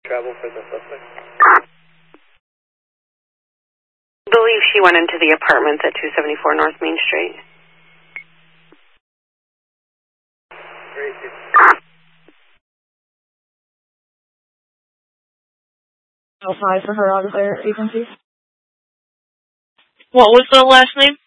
Travel for the suspect. I believe she went into the apartments at 274 North Main Street. Great. Oh, 5 for her auto agency. What was the last name?